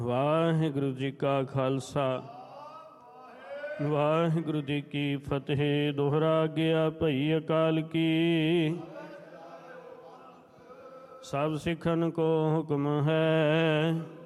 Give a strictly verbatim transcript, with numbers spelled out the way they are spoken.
ਵਾਹਿਗੁਰੂ ਜੀ ਕਾ ਖਾਲਸਾ ਵਾਹਿਗੁਰੂ ਜੀ ਕੀ ਫਤਿਹ। ਦੋਹਰਾ ਗਿਆ ਭਈ ਅਕਾਲ ਕੀ, ਸਭ ਸਿੱਖਨ ਕੋ ਹੁਕਮ ਹੈ।